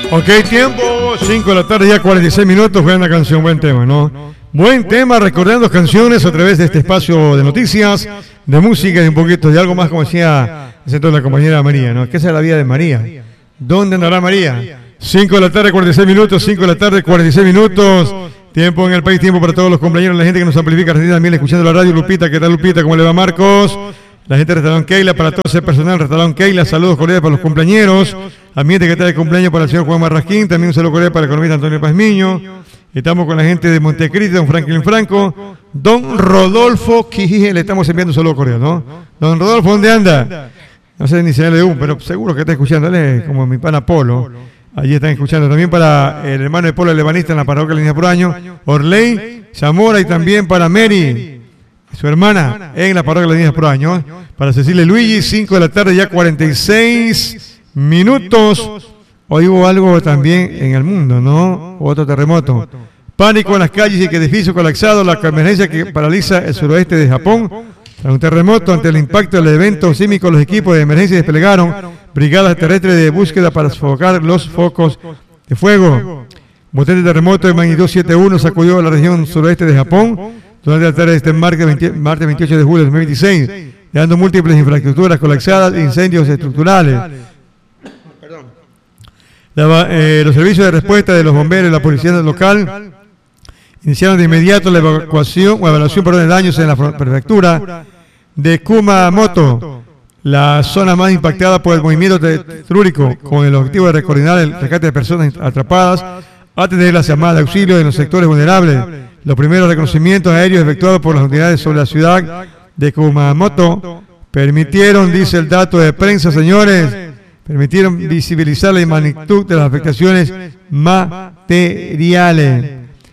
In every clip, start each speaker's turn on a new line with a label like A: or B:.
A: Ok, tiempo, 5 de la tarde, ya 46 minutos, buena canción, buen tema, ¿no? Buen tema, recordando canciones a través de este espacio de noticias, de música y un poquito de algo más, como decía la compañera María, ¿no? ¿Qué es la vida de María? ¿Dónde andará María? 5 de la tarde, 46 minutos, 5 de la tarde, 46 minutos. Tiempo en el país, tiempo para todos los compañeros, la gente que nos amplifica, también escuchando la radio. Lupita, ¿qué tal Lupita? ¿Cómo le va Marcos? La gente del restaurante Keila, para todo ese personal del restaurante Keila, saludos cordiales para los cumpleañeros. Ambiente que está de cumpleaños para el señor Juan Marrasquín, también un saludo cordial para el economista Antonio Pazmiño. Estamos con la gente de Montecristi, don Franklin Franco, don Rodolfo Quijije, le estamos enviando un saludo cordial, ¿no? Don Rodolfo, ¿dónde anda? No sé ni si le un, pero seguro que está escuchando, él es como mi pana Polo. Allí están escuchando también para el hermano de Polo, el ebanista en la parroquia de Línea por Año, Orley, Zamora, y también para Mary, su hermana, en la parroquia de Líneas por Año. Para Cecilia y Luigi, 5 de la tarde, ya 46 minutos. Hoy hubo algo también en el mundo, ¿no? Otro terremoto. Pánico en las calles y edificios colapsados, la emergencia que paraliza el suroeste de Japón. Tras un terremoto, ante el impacto del evento sísmico, los equipos de emergencia desplegaron brigadas terrestres de búsqueda para sofocar los focos de fuego. Potente terremoto de magnitud 7.1 sacudió la región suroeste de Japón durante la tarde de este martes 28 de julio de 2026, dejando múltiples infraestructuras colapsadas e incendios estructurales. Los servicios de respuesta de los bomberos y la policía local iniciaron de inmediato la evaluación de daños en la prefectura de Kumamoto, la zona más impactada por el movimiento telúrico, con el objetivo de coordinar el rescate de personas atrapadas, atender las llamadas de auxilio en los sectores vulnerables. Los primeros reconocimientos aéreos efectuados por las unidades sobre la ciudad de Kumamoto permitieron, dice el dato de prensa, señores, permitieron visibilizar la magnitud de las afectaciones materiales.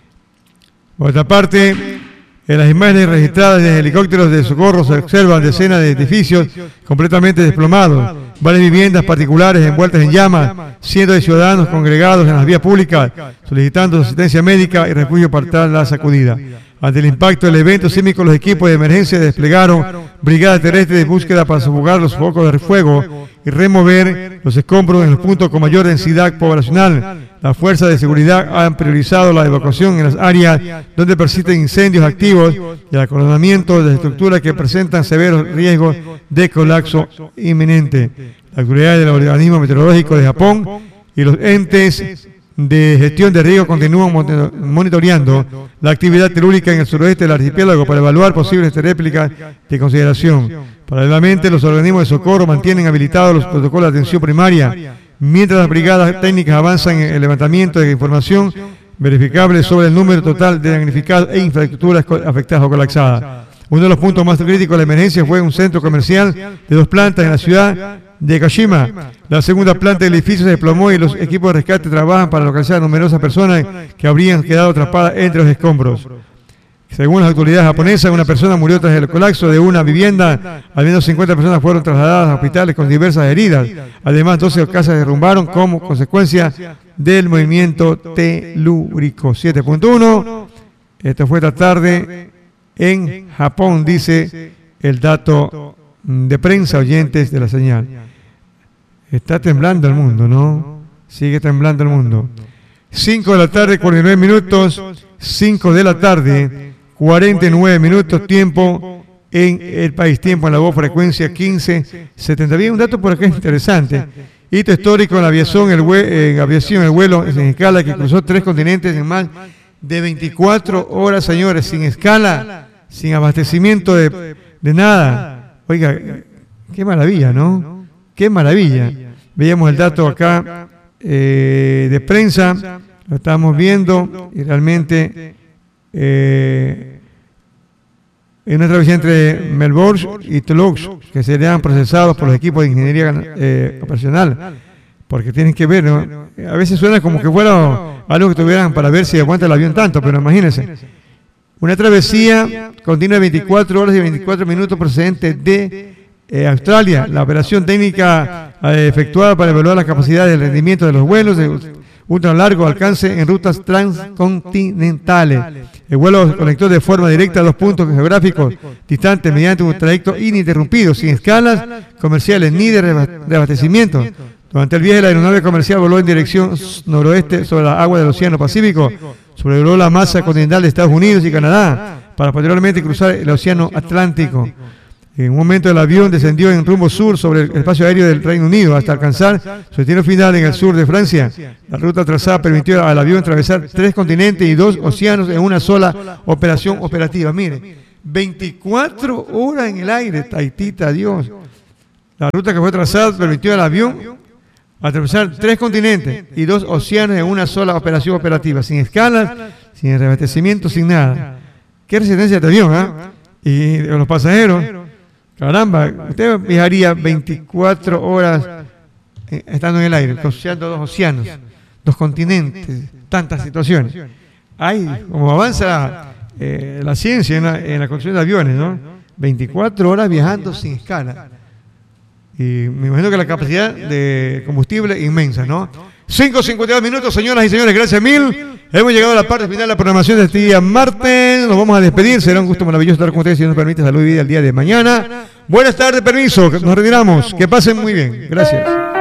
A: Por otra parte, en las imágenes registradas de helicópteros de socorro se observan decenas de edificios completamente desplomados, varias viviendas particulares envueltas en llamas, cientos de ciudadanos congregados en las vías públicas solicitando asistencia médica y refugio para la sacudida. Ante el impacto del evento sísmico, los equipos de emergencia desplegaron brigadas terrestres de búsqueda para sofocar los focos de fuego y remover los escombros en los puntos con mayor densidad poblacional. Las fuerzas de seguridad han priorizado la evacuación en las áreas donde persisten incendios activos y el acordonamiento de estructuras que presentan severos riesgos de colapso inminente. La autoridad del organismo meteorológico de Japón y los entes de gestión de riesgo continúan monitoreando la actividad telúrica en el suroeste del archipiélago para evaluar posibles réplicas de consideración. Paralelamente, los organismos de socorro mantienen habilitados los protocolos de atención primaria, mientras las brigadas técnicas avanzan en el levantamiento de información verificable sobre el número total de damnificados e infraestructuras afectadas o colapsadas. Uno de los puntos más críticos de la emergencia fue un centro comercial de 2 plantas en la ciudad de Kashima. La segunda planta del edificio se desplomó y los equipos de rescate trabajan para localizar a numerosas personas que habrían quedado atrapadas entre los escombros. Según las autoridades japonesas, una persona murió tras el colapso de una vivienda. Al menos 50 personas fueron trasladadas a hospitales con diversas heridas. Además, 12 casas se derrumbaron como consecuencia del movimiento telúrico. 7.1. Esto fue esta tarde en Japón, dice el dato de prensa, oyentes de la señal. Está temblando el mundo, ¿no? Sigue temblando el mundo. 5 de la tarde, 49 minutos. 5 de la tarde, 49 minutos, tiempo en el país. Tiempo en la voz, frecuencia 1570. Bien, un dato por acá interesante. Hito histórico en la aviación, el vuelo en escala que cruzó 3 continentes en más de 24 horas, señores, sin escala, sin abastecimiento de nada. Oiga, qué maravilla, ¿no? Qué maravilla. Veíamos el dato acá de prensa, lo estamos viendo y realmente en una travesía entre Melbourne y Toulouse, que serían procesados por los equipos de ingeniería operacional, porque tienen que ver, ¿no? A veces suena como que fuera algo que tuvieran para ver si aguanta el avión tanto, pero imagínense. Una travesía continua de 24 horas y 24 minutos procedente de Australia. La operación técnica efectuada para evaluar la capacidad de rendimiento de los vuelos de ultra largo alcance en rutas transcontinentales. El vuelo se conectó de forma directa a 2 puntos geográficos distantes mediante un trayecto ininterrumpido, sin escalas comerciales ni de abastecimiento, Durante el viaje, la aeronave comercial voló en dirección noroeste sobre las aguas del Océano Pacífico, sobrevoló la masa continental de Estados Unidos y Canadá, para posteriormente cruzar el Océano Atlántico. En un momento el avión descendió en rumbo sur sobre el espacio aéreo del Reino Unido hasta alcanzar su destino final en el sur de Francia. La ruta trazada permitió al avión atravesar 3 continentes y 2 océanos en una sola operación operativa. Mire, 24 horas en el aire, taitita Dios. La ruta que fue trazada permitió al avión atravesar 3 continentes y 2 océanos en una sola operación operativa, sin escalas, sin reabastecimiento, sin nada. Qué resistencia de avión, ¿ah? Y de los pasajeros. Caramba, usted viajaría 24 horas estando en el aire, cruzando 2 océanos, 2 continentes, tantas situaciones. Ay, como avanza la ciencia en la construcción de aviones, ¿no? 24 horas viajando sin escala. Y me imagino que la capacidad de combustible inmensa, ¿no? 5:52 minutos, señoras y señores, gracias mil. Hemos llegado a la parte final de la programación de este día martes. Nos vamos a despedir. Será un gusto maravilloso estar con ustedes, si nos permite, salud y vida el día de mañana. Buenas tardes, permiso. Nos retiramos. Que pasen muy bien. Gracias.